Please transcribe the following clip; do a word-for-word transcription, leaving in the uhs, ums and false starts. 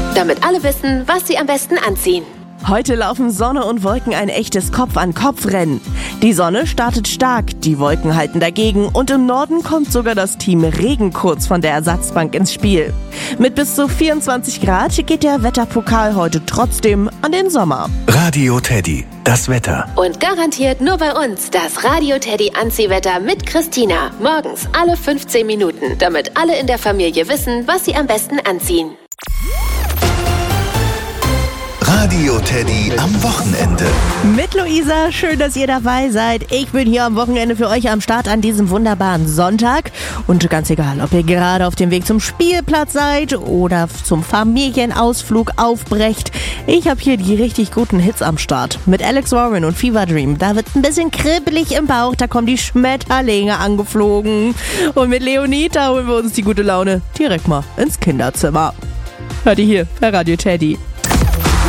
damit alle wissen, was sie am besten anziehen. Heute laufen Sonne und Wolken ein echtes Kopf-an-Kopf-Rennen. Die Sonne startet stark, die Wolken halten dagegen und im Norden kommt sogar das Team Regen kurz von der Ersatzbank ins Spiel. Mit bis zu vierundzwanzig Grad geht der Wetterpokal heute trotzdem an den Sommer. Radio Teddy, das Wetter. Und garantiert nur bei uns das Radio Teddy Anziehwetter mit Christina. Morgens alle fünfzehn Minuten, damit alle in der Familie wissen, was sie am besten anziehen. Radio Teddy am Wochenende. Mit Luisa, schön, dass ihr dabei seid. Ich bin hier am Wochenende für euch am Start an diesem wunderbaren Sonntag. Und ganz egal, ob ihr gerade auf dem Weg zum Spielplatz seid oder zum Familienausflug aufbrecht, ich habe hier die richtig guten Hits am Start. Mit Alex Warren und Fever Dream, da wird ein bisschen kribbelig im Bauch, da kommen die Schmetterlinge angeflogen. Und mit Leonita holen wir uns die gute Laune direkt mal ins Kinderzimmer. Hört ihr hier bei Radio Teddy.